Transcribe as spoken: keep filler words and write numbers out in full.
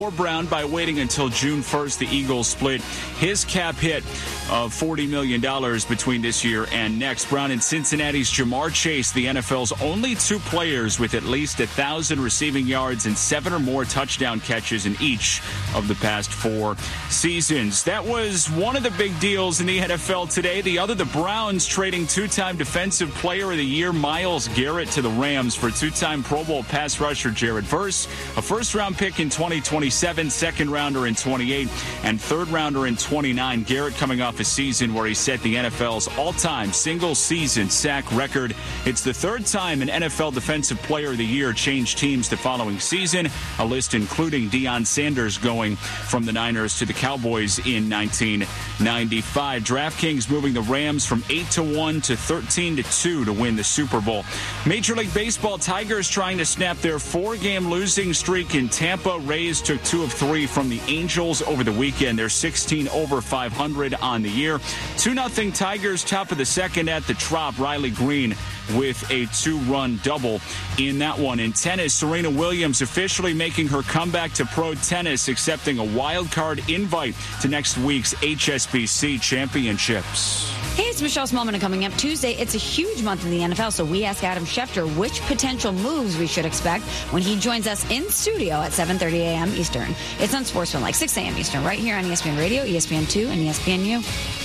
Brown by waiting until June first. The Eagles split his cap hit of forty million dollars between this year and next. Brown and Cincinnati's Jamar Chase, the N F L's only two players with at least one thousand receiving yards and seven or more touchdown catches in each of the past four seasons. That was one of the big deals in the N F L today. The other, the Browns trading two-time Defensive Player of the Year Myles Garrett to the Rams for two-time Pro Bowl pass rusher Jared Verse, a first-round pick in twenty twenty-seven, second-rounder in twenty-eight, and third-rounder in twenty-nine. Garrett coming off a season where he set the N F L's all-time single-season sack record. It's the third time an N F L Defensive Player of the Year changed teams the following season, a list including Deion Sanders going from the Niners to the Cowboys in nineteen ninety-five. DraftKings moving the Rams from eight to one to thirteen to two to win the Super Bowl. Major League Baseball, Tigers trying to snap their four-game losing streak in Tampa. Rays took two of three from the Angels over the weekend. They're sixteen over five hundred on the year. two nothing Tigers, top of the second at the Trop. Riley Green with a two-run double in that one. In tennis, Serena Williams officially making her comeback to pro tennis, accepting a wild card invite to next week's H S B C Championships. Hey, it's Michelle Smallman, and coming up Tuesday, it's a huge month in the N F L, so we ask Adam Schefter which potential moves we should expect when he joins us in studio at seven thirty a.m. Eastern. It's on Sportsman, like six a.m. Eastern, right here on E S P N Radio, E S P N two, and E S P N U.